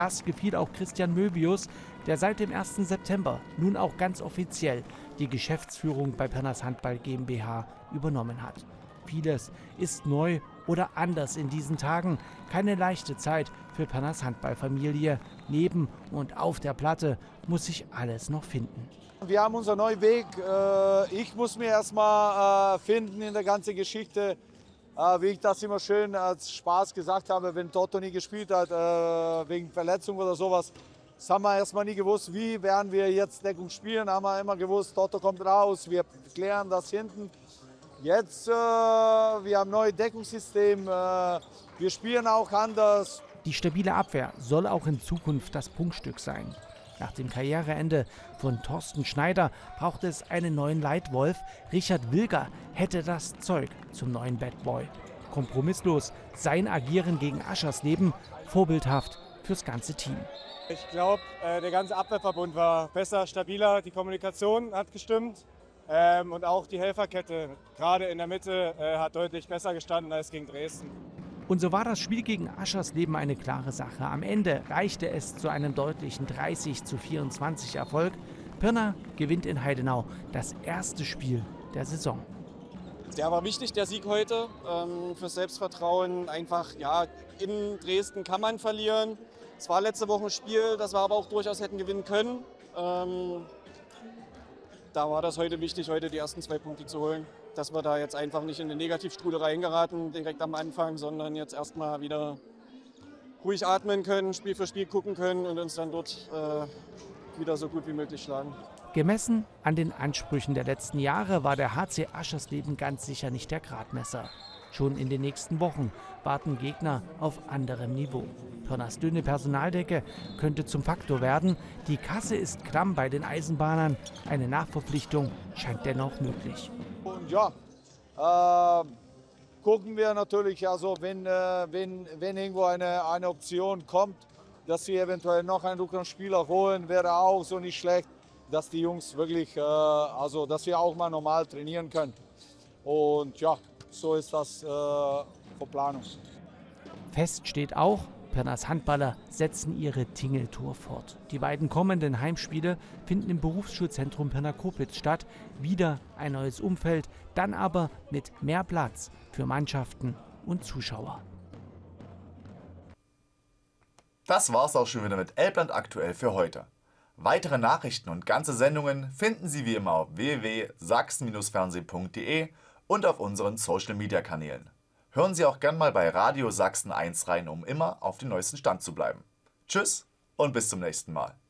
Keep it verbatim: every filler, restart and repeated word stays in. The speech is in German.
Das gefiel auch Christian Möbius, der seit dem ersten September nun auch ganz offiziell die Geschäftsführung bei Pirnas Handball GmbH übernommen hat. Vieles ist neu oder anders in diesen Tagen. Keine leichte Zeit für Pirnas Handballfamilie. Neben und auf der Platte muss sich alles noch finden. Wir haben unseren neuen Weg. Ich muss mir erstmal finden in der ganzen Geschichte. Wie ich das immer schön als Spaß gesagt habe, wenn Toto nie gespielt hat, wegen Verletzung oder sowas. Das haben wir erstmal nie gewusst, wie werden wir jetzt Deckung spielen. Haben wir immer gewusst, Toto kommt raus, wir klären das hinten. Jetzt, äh, wir haben ein neues Deckungssystem, äh, wir spielen auch anders. Die stabile Abwehr soll auch in Zukunft das Prunkstück sein. Nach dem Karriereende von Thorsten Schneider braucht es einen neuen Leitwolf. Richard Wilger hätte das Zeug zum neuen Bad Boy. Kompromisslos sein Agieren gegen Aschersleben, vorbildhaft fürs ganze Team. Ich glaube, äh, der ganze Abwehrverbund war besser, stabiler, die Kommunikation hat gestimmt ähm, und auch die Helferkette, gerade in der Mitte, äh, hat deutlich besser gestanden als gegen Dresden. Und so war das Spiel gegen Aschersleben eine klare Sache. Am Ende reichte es zu einem deutlichen dreißig zu vierundzwanzig Erfolg. Pirna gewinnt in Heidenau das erste Spiel der Saison. Der war wichtig, der Sieg heute, ähm, fürs Selbstvertrauen. Einfach, ja, in Dresden kann man verlieren. Es war letzte Woche ein Spiel, das wir aber auch durchaus hätten gewinnen können. Ähm, da war das heute wichtig, heute die ersten zwei Punkte zu holen. Dass wir da jetzt einfach nicht in eine Negativstrudel reingeraten, direkt am Anfang, sondern jetzt erstmal wieder ruhig atmen können, Spiel für Spiel gucken können und uns dann dort äh, wieder so gut wie möglich schlagen. Gemessen an den Ansprüchen der letzten Jahre war der H C Aschersleben ganz sicher nicht der Gradmesser. Schon in den nächsten Wochen warten Gegner auf anderem Niveau. Pirnas dünne Personaldecke könnte zum Faktor werden. Die Kasse ist klamm bei den Eisenbahnern. Eine Nachverpflichtung scheint dennoch möglich. Und ja, äh, gucken wir natürlich, also wenn, äh, wenn, wenn irgendwo eine, eine Option kommt, dass wir eventuell noch einen Rückraumspieler holen, wäre auch so nicht schlecht, dass die Jungs wirklich, äh, also dass wir auch mal normal trainieren können. Und ja, so ist das äh, Verplanung. Fest steht auch, Pirnas Handballer setzen ihre Tingeltour fort. Die beiden kommenden Heimspiele finden im Berufsschulzentrum Pirna-Koplitz statt. Wieder ein neues Umfeld, dann aber mit mehr Platz für Mannschaften und Zuschauer. Das war's auch schon wieder mit Elbland aktuell für heute. Weitere Nachrichten und ganze Sendungen finden Sie wie immer auf w w w punkt sachsen Bindestrich fernsehen punkt de und auf unseren Social-Media-Kanälen. Hören Sie auch gern mal bei Radio Sachsen eins rein, um immer auf dem neuesten Stand zu bleiben. Tschüss und bis zum nächsten Mal.